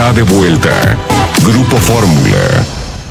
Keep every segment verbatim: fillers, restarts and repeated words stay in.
está de vuelta. Grupo Fórmula.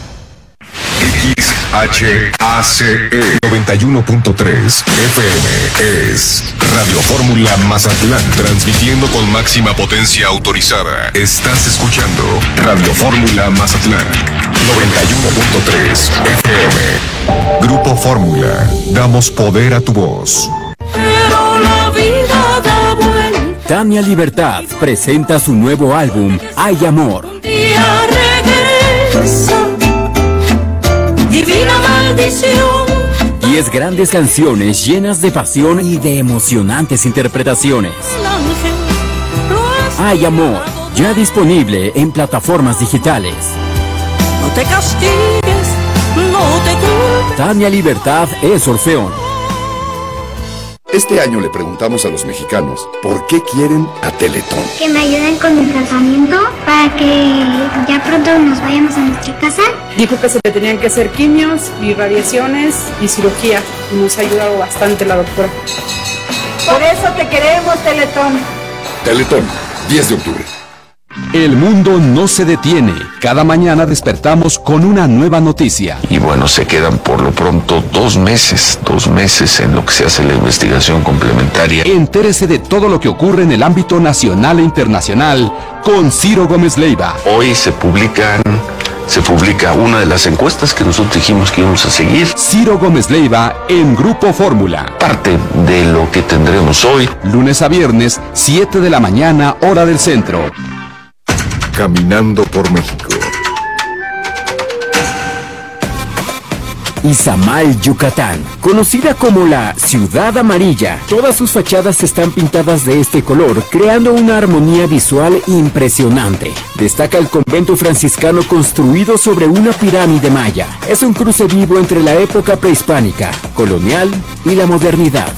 X H A C E noventa y uno punto tres F M es Radio Fórmula Mazatlán, transmitiendo con máxima potencia autorizada. Estás escuchando Radio Fórmula Mazatlán noventa y uno punto tres F M. Grupo Fórmula, damos poder a tu voz. Pero la vida da vuelta. Tania Libertad presenta su nuevo álbum, Hay Amor. Un día regresa, divina maldición. Diez grandes canciones llenas de pasión y de emocionantes interpretaciones. El ángel lo ha Hay Amor, ya disponible en plataformas digitales. No te castigues, no te culpes. Tania Libertad es Orfeón. Este año le preguntamos a los mexicanos por qué quieren a Teletón. Que me ayuden con el tratamiento para que ya pronto nos vayamos a nuestra casa. Dijo que se le tenían que hacer quimios y radiaciones y cirugía. Y nos ha ayudado bastante la doctora. Por eso te queremos, Teletón. Teletón, diez de octubre. El mundo no se detiene. Cada mañana despertamos con una nueva noticia. Y bueno, se quedan por lo pronto dos meses, dos meses en lo que se hace la investigación complementaria. Entérese de todo lo que ocurre en el ámbito nacional e internacional con Ciro Gómez Leiva. Hoy se publican, se publica una de las encuestas que nosotros dijimos que íbamos a seguir. Ciro Gómez Leiva en Grupo Fórmula. Parte de lo que tendremos hoy. Lunes a viernes, siete de la mañana, hora del centro. Caminando por México. Izamal, Yucatán, conocida como la Ciudad Amarilla. Todas sus fachadas están pintadas de este color, creando una armonía visual impresionante. Destaca el convento franciscano construido sobre una pirámide maya. Es un cruce vivo entre la época prehispánica, colonial y la modernidad.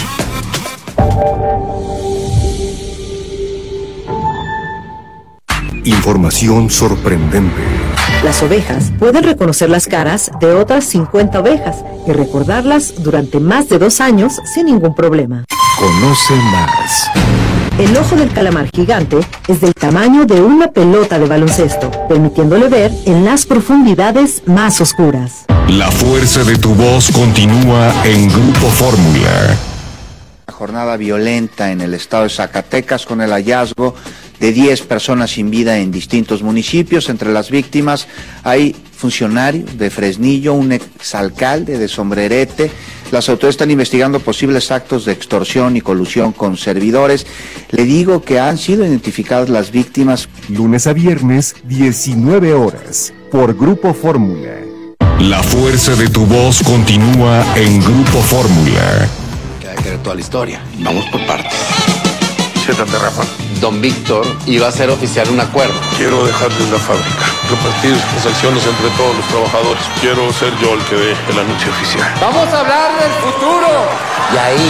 Información sorprendente. Las ovejas pueden reconocer las caras de otras cincuenta ovejas y recordarlas durante más de dos años sin ningún problema. Conoce más. El ojo del calamar gigante es del tamaño de una pelota de baloncesto, permitiéndole ver en las profundidades más oscuras. La fuerza de tu voz continúa en Grupo Fórmula. Jornada violenta en el estado de Zacatecas con el hallazgo de diez personas sin vida en distintos municipios. Entre las víctimas hay funcionarios de Fresnillo, un exalcalde de Sombrerete. Las autoridades están investigando posibles actos de extorsión y colusión con servidores. Le digo que han sido identificadas las víctimas. Lunes a viernes, diecinueve horas, por Grupo Fórmula. La fuerza de tu voz continúa en Grupo Fórmula. Hay que creer toda la historia. Vamos por partes. Siéntate, Rafa. Don Víctor iba a hacer oficial un acuerdo. Quiero dejarles la fábrica, repartir las acciones entre todos los trabajadores. Quiero ser yo el que dé el anuncio oficial. ¡Vamos a hablar del futuro! Y ahí...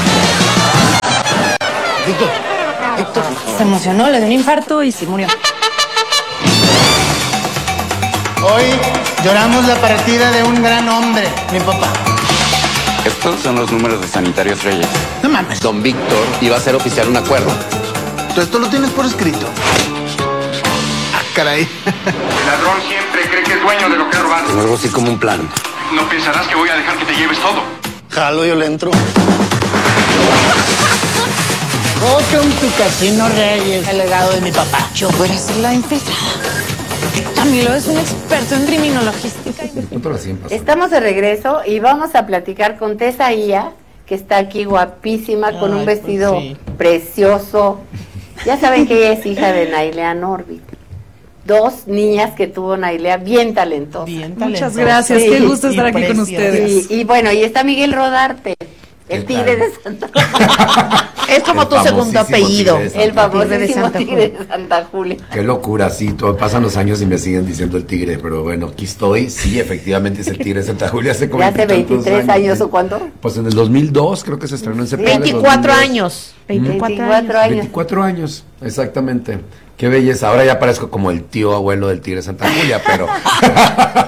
Víctor, Víctor se emocionó, le dio un infarto y se murió. Hoy lloramos la partida de un gran hombre, mi papá. Estos son los números de Sanitarios Reyes. No mames. Don Víctor iba a hacer oficial un acuerdo. Tú esto lo tienes por escrito. Ah, caray. El ladrón siempre cree que es dueño de lo que ha robado. Tengo algo así como un plan. No pensarás que voy a dejar que te lleves todo. Jalo, yo le entro. Con tu casino Reyes, el legado de mi papá. Yo voy a ser la infiltrada. Camilo es un experto en criminologística. Estamos de regreso y vamos a platicar con Tessa Ia, que está aquí guapísima, con Ay, un vestido pues sí. precioso. Ya saben que ella es hija de Nailea Norbit. Dos niñas que tuvo Nailea bien talentosas. Bien talentosas. Muchas gracias, sí, qué gusto estar aquí con ustedes. Y, y bueno, y está Miguel Rodarte, el tigre de Santa Julia. Es como el tu segundo apellido. El famosísimo tigre de Santa Julia. Qué locura, sí, todo, pasan los años y me siguen diciendo el tigre, pero bueno, aquí estoy. Sí, efectivamente es el tigre de Santa Julia. Hace, como hace veintitrés años, años ¿o cuánto? Pues en el dos mil dos creo que se estrenó en septiembre. veinticuatro años. veinticuatro años. veinticuatro años, exactamente. Qué belleza. Ahora ya parezco como el tío abuelo del tigre de Santa Julia, pero...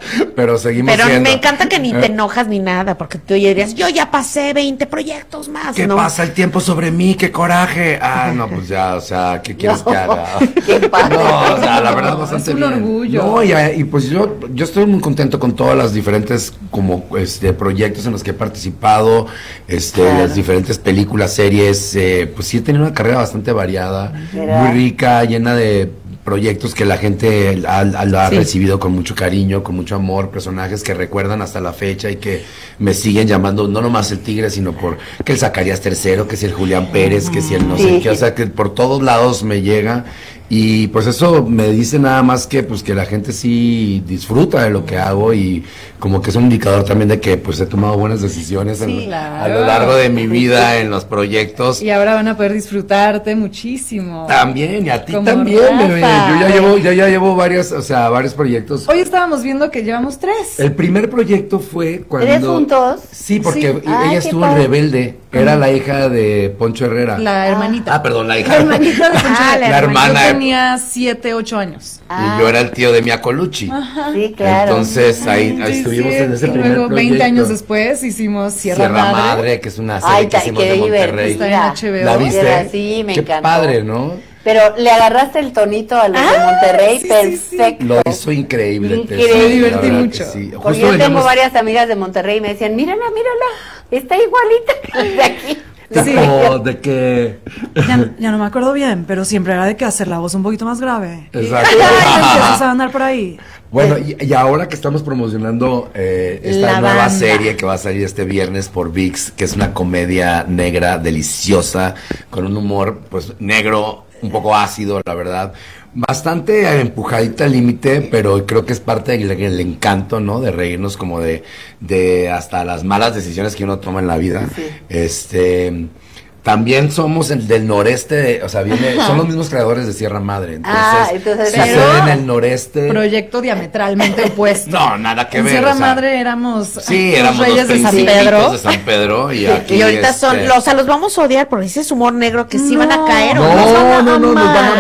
pero seguimos Pero siendo. me encanta que ni te enojas ni nada, porque tú ya dirías, yo ya pasé veinte proyectos más, ¿Qué ¿no? pasa el tiempo sobre mí? ¡Qué coraje! Ah, no, pues ya, o sea, ¿qué quieres No, que haga? qué padre. No, o sea, la verdad, bastante Es un bien. orgullo. No, y, y pues yo, yo estoy muy contento con todas las diferentes como este proyectos en los que he participado, este, Claro. las diferentes películas, series, eh, pues sí he tenido una carrera bastante variada, ¿Verdad? muy rica, llena de proyectos que la gente ha, ha- ha Sí. recibido con mucho cariño, con mucho amor, personajes que recuerdan hasta la fecha y que me siguen llamando, no nomás el Tigre, sino por que el Zacarías tercero, que si el Julián Pérez, que si el no sé Sí. qué, o sea que por todos lados me llega y pues eso me dice nada más que pues que la gente sí disfruta de lo que hago y como que es un indicador también de que pues he tomado buenas decisiones en- Sí, claro. a lo largo de mi vida en los proyectos. Y ahora van a poder disfrutarte muchísimo. También, y a ti Como también, bebé. Rafa. Yo ya llevo, ya, ya llevo varias, o sea, varios proyectos. Hoy estábamos viendo que llevamos tres. El primer proyecto fue cuando... ¿Tres juntos? Sí, porque Sí. ella Ay, qué estuvo en padre. Rebelde. Era la hija de Poncho Herrera. La hermanita. Ah, perdón, la hija. La hermanita de Poncho Ah, Herrera. la hermana. Yo tenía siete, ocho años. Ah. Y yo era el tío de Mia Colucci. Sí, claro. Entonces ahí, ahí Sí, estuvimos sí. en ese Y primer luego, proyecto. veinte años después, hicimos Sierra, Sierra Madre. Madre. que es una serie Ay, que ta- hicimos qué de Monterrey. divertida. Está en H B O. ¿La viste? Era- sí, me Qué encantó. padre, ¿no? Pero le agarraste el tonito a los de Ah, Monterrey, sí, sí, sí. perfecto. Lo hizo increíble. Tess, Increíble. la Me divertí verdad que mucho. sí. Porque Justo yo tengo veníamos- varias amigas de Monterrey y me decían, mírala, mírala, está igualita que las de aquí. Tipo, de que... Ya, ya no me acuerdo bien, pero siempre era de que hacer la voz un poquito más grave. Exacto. Y ya empiezas a andar por ahí. Bueno, y, y ahora que estamos promocionando eh, esta La nueva banda. serie que va a salir este viernes por ViX, que es una comedia negra deliciosa, con un humor pues negro, un poco ácido, la verdad. Bastante empujadita al límite, pero creo que es parte del, del encanto, ¿no? De reírnos como de, de hasta las malas decisiones que uno toma en la vida. Sí. Este... También somos el del noreste, o sea, viene, son los mismos creadores de Sierra Madre. Entonces, Ah, entonces- sucede Pero- en el noreste. Proyecto diametralmente opuesto. No, nada que En ver. Sierra o sea, Madre éramos Sí, los éramos reyes los de San principitos Pedro. de San Pedro y aquí Y ahorita son, este, los, o sea, los vamos a odiar porque ese es humor negro que sí van a caer. ¿o No, nos van a no, no, nos van a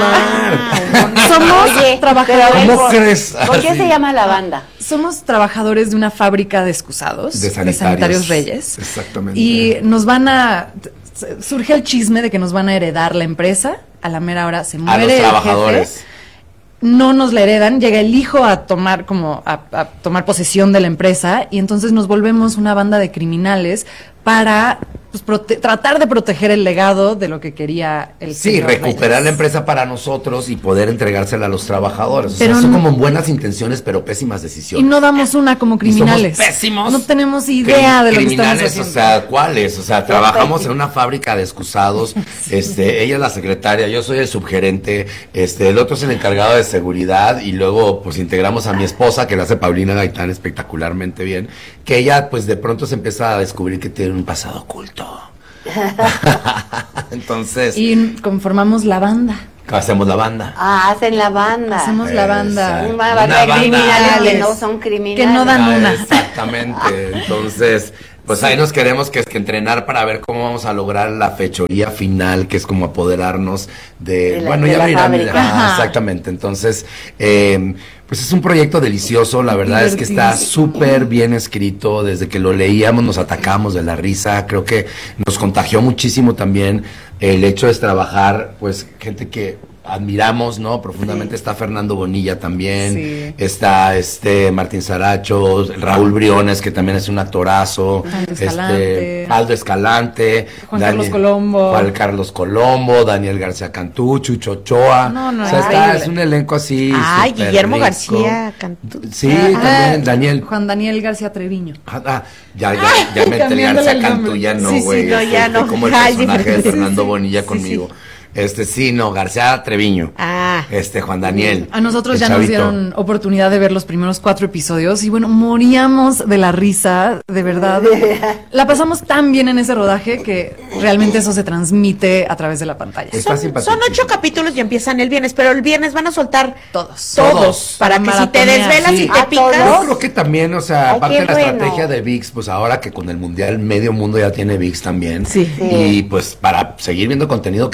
amar? Somos Oye, trabajadores. pero a ver, ¿Cómo ¿por- crees? ¿Por qué Así. se llama la banda? Somos trabajadores de una fábrica de excusados, De sanitarios. Sanitarios Reyes. Exactamente. Y nos van a... Surge el chisme de que nos van a heredar la empresa. A la mera hora se a muere los el trabajadores. jefe. No nos la heredan, llega el hijo a tomar como a, a tomar posesión de la empresa y entonces nos volvemos una banda de criminales para pues, prote- tratar de proteger el legado de lo que quería el Sí, señor recuperar Reyes. la empresa para nosotros y poder entregársela a los trabajadores. O sea, Pero son no- como buenas intenciones, pero pésimas Y decisiones. no damos una como Y somos criminales. pésimos. No tenemos idea de lo que estamos Criminales, haciendo. o sea, ¿cuáles? O sea, trabajamos en una fábrica de excusados. Este, ella es la secretaria, yo soy el subgerente, este, el otro es el encargado de seguridad y luego pues integramos a mi esposa que la hace Paulina Gaitán espectacularmente bien, que ella pues de pronto se empieza a descubrir que tiene un pasado oculto. Entonces, Y conformamos la banda. hacemos la banda. Ah, hacen la banda. Hacemos la banda. Exacto. Una banda de Una banda. criminales que no son criminales. Que no dan Ah, una. Exactamente. Entonces, pues ahí nos queremos que, que entrenar para ver cómo vamos a lograr la fechoría final, que es como apoderarnos de, De la- bueno, de ya la lo irán, fábrica. ajá, Ajá. exactamente. Entonces, eh, pues es un proyecto delicioso, la verdad es que está Divertidísimo. súper bien escrito, desde que lo leíamos nos atacamos de la risa, creo que nos contagió muchísimo también el hecho de trabajar, pues gente que admiramos, ¿no? Profundamente. Está Fernando Bonilla también, Sí. está este Martín Saracho, Raúl Briones, que también es un actorazo, Aldo este Escalante. Aldo Escalante, Juan Carlos Colombo. Juan Carlos Colombo, Daniel García Cantú, Chucho Ochoa. No, no, o sea, está, increíble. es un elenco así. Ay, súper Guillermo rico. García Cantú. Sí, Ah, también, Daniel. Juan Daniel García Treviño. Ah, ah, ya, ya, ya me enteré, Cambiándole García el Cantú, nombre. ya no, Sí, sí, güey. no, este, ya fue no. como el Ay, personaje de diferente. Fernando Sí, sí, Bonilla sí, conmigo. Este, sí, no, García Treviño. Ah. Este, Juan Daniel. A nosotros el ya nos chavito. dieron oportunidad de ver los primeros cuatro episodios y bueno, moríamos de la risa, de verdad. La pasamos tan bien en ese rodaje que realmente eso se transmite a través de la pantalla. Está Son, simpático. son ocho capítulos y empiezan el viernes, pero el viernes van a soltar Todos. todos, Todos. para que si te Maratonear. desvelas Sí. y te ¿A picas. Yo todos? creo que también, o sea, Ay, aparte qué de la bueno. estrategia de ViX, pues ahora que con el Mundial medio mundo ya tiene ViX también. Sí. Y pues para seguir viendo contenido que vale la pena.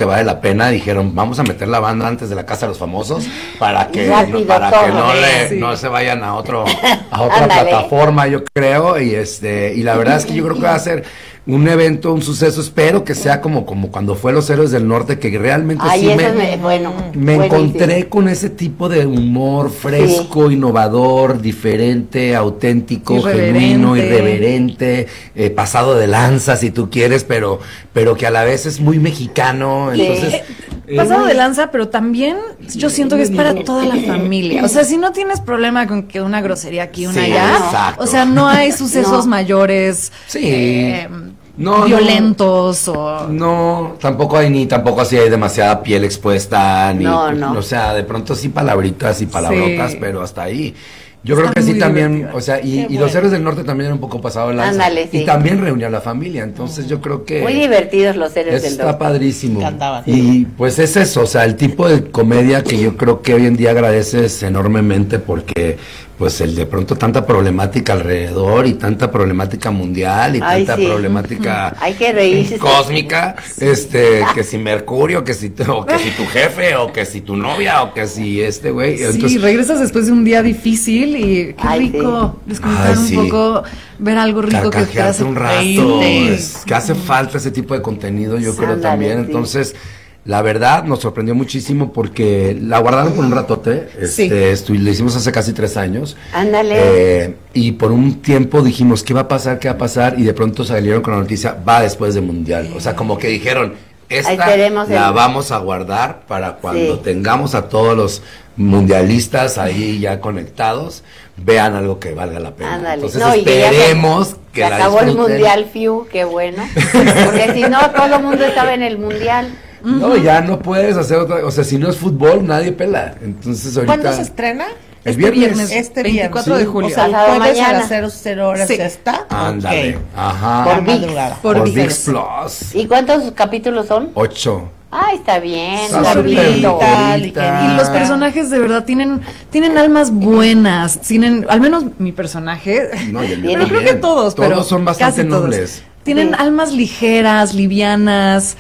pena, dijeron, vamos a meter la banda antes de la Casa de los Famosos para que, rápido, no, para todo, que no, le, sí. no se vayan a otro a otra Ándale. plataforma, yo creo, y este y la verdad es que yo creo que va a ser un evento, un suceso, espero que sea como, como cuando fue Los Héroes del Norte, que realmente Ay, sí eso me, es me- bueno, me buenísimo. encontré con ese tipo de humor fresco, innovador, diferente, auténtico, Irreverente. genuino, irreverente, eh, pasado de lanza si tú quieres, pero, pero que a la vez es muy mexicano, Sí. entonces... Eh, Pasado de lanza, pero también yo siento que es para toda la familia. O sea, si no tienes problema con que una grosería aquí, una Sí, allá, exacto. o sea, no hay sucesos No. mayores Sí. eh, No, violentos o... No, tampoco hay ni tampoco así hay demasiada piel expuesta, ni, No, no. o sea, de pronto sí palabritas y palabrotas, Sí. pero hasta ahí. Yo Está creo que sí muy también, divertida. o sea, y, Qué y bueno. Los Héroes del Norte también era un poco pasado de lanza. Ándale, sí. Y también reunía a la familia, entonces yo creo que... Muy divertidos los seres del Está norte. padrísimo. Cantaban. Y pues es eso, o sea, el tipo de comedia que yo creo que hoy en día agradeces enormemente porque pues el de pronto tanta problemática alrededor y tanta problemática mundial y Ay, tanta sí. problemática Hay que reírse. cósmica, este, que si Mercurio, que si, tu- o que si tu jefe, o que si tu novia, o que si este güey. Sí, Entonces, regresas después de un día difícil y qué Ay, rico desconectar Ay, un sí. poco, ver algo rico que te carcajearte hace un rato, reírte. es que hace falta ese tipo de contenido, yo creo Ándale, también. sí. Entonces, la verdad nos sorprendió muchísimo porque la guardaron por un ratote, este, estu- le hicimos hace casi tres años. Ándale. Eh, y por un tiempo dijimos, ¿qué va a pasar? ¿Qué va a pasar? Y de pronto salieron con la noticia, va después del Mundial. O sea, como que dijeron, esta Esperemos la el- vamos a guardar para cuando Sí. tengamos a todos los mundialistas ahí ya conectados, vean algo que valga la pena. Ándale. Entonces No, y que ya se- esperemos que Se la acabó el disfruten. mundial, Fiu, qué bueno. Porque si no, todo el mundo estaba en el mundial. No, ya no puedes hacer otra, o sea, si no es fútbol, nadie pela. Entonces ahorita... ¿Cuándo se estrena? El Este viernes. viernes, Este veinticuatro viernes. de julio. O sea, el Pasado jueves a mañana. las cero cero horas Sí. ya está. Ándale. Ok. Ajá. Por La ViX. madrugada. Por Por ViX. ViX Plus. ¿Y cuántos capítulos son? Ocho. Ay, está bien. Está está súper bonito. ligerita. Y los personajes de verdad tienen tienen almas buenas, tienen, al menos mi personaje, No, y el mío pero creo que también. todos, Todos pero son bastante casi todos. nobles. Tienen Sí. almas ligeras, livianas,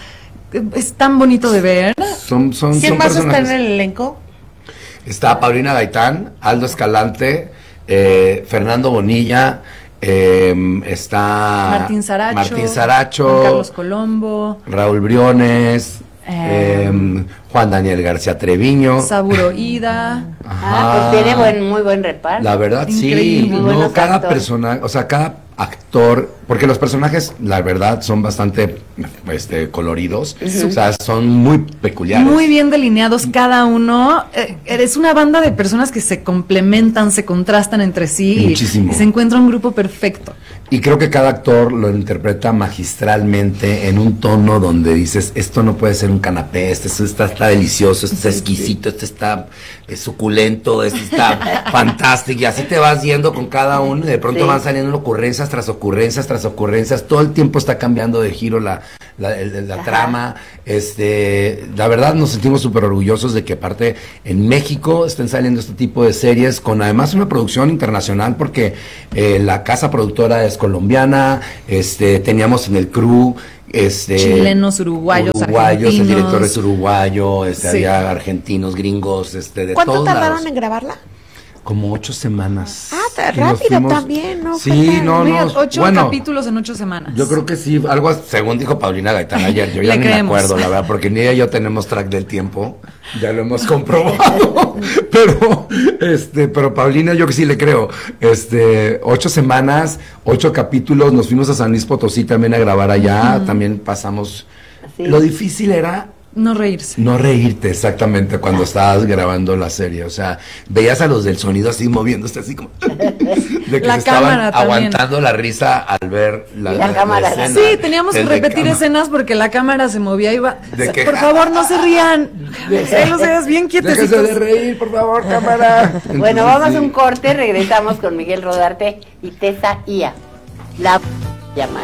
es tan bonito de ver. Son, son, ¿Quién son más está personajes. en el elenco? Está Paulina Gaitán, Aldo Escalante, eh, Fernando Bonilla, eh, está Martín Saracho, Martín Saracho, Juan Carlos Colombo, Raúl Briones, Eh, eh, Juan Daniel García Treviño. Saburo Ida. Ah, pues tiene buen, muy buen reparto. La verdad, sí, Increíble. Muy no, buenos cada actores. persona, o sea, cada actor, porque los personajes, la verdad, son bastante este, coloridos, o sea, son muy peculiares. Muy bien delineados cada uno. Eh, eres una banda de personas que se complementan, se contrastan entre sí y- Muchísimo. y se encuentra un grupo perfecto. Y creo que cada actor lo interpreta magistralmente en un tono donde dices, esto no puede ser un canapé, este, esto está, está delicioso, esto está exquisito, este está eh, suculento, este está fantástico, y así te vas yendo con cada uno, y de pronto Sí. van saliendo ocurrencias tras ocurrencias tras ocurrencias, todo el tiempo está cambiando de giro la, la, el- la trama, este, la verdad nos sentimos súper orgullosos de que aparte en México estén saliendo este tipo de series con además una producción internacional porque eh, la casa productora es colombiana, este, teníamos en el crew este Chilenos, uruguayos, uruguayos, el director es argentinos. uruguayo, este, Sí. había argentinos, gringos, este, de ¿Cuánto todos tardaron lados. en grabarla? Como ocho semanas. Ah, ta- Y nos rápido fuimos- también, ¿no? Sí, Fue tan- no, Oigan, no. ocho bueno, capítulos en ocho semanas. yo creo que sí, algo según dijo Paulina Gaitán ayer, yo ya Le ni creemos. me acuerdo, la verdad, porque ni ella y yo tenemos track del tiempo, ya lo hemos comprobado, pero, este, pero Paulina yo que sí le creo, este, ocho semanas, ocho capítulos, nos fuimos a San Luis Potosí también a grabar allá, Ujú. también pasamos, Sí. lo difícil era No reírse. no reírte exactamente cuando estabas grabando la serie, o sea, veías a los del sonido así moviéndose así como de que La se estaban cámara también. aguantando la risa al ver la, Y la cámara. escena. Sí, teníamos que El de repetir cama- escenas porque la cámara se movía y iba. De que- Por favor, no se rían. Déjenlos ellos bien Déjese quietecitos. de reír, por favor, cámara. Bueno, Entonces, vamos sí. a un corte, regresamos con Miguel Rodarte y Tessa Ia. La llama.